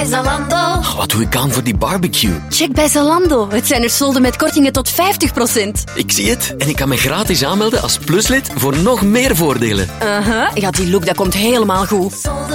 Zalando. Wat doe ik aan voor die barbecue? Check bij Zalando. Het zijn er solden met kortingen tot 50%. Ik zie het. En ik kan me gratis aanmelden als pluslid voor nog meer voordelen. Ja, die look dat komt helemaal goed.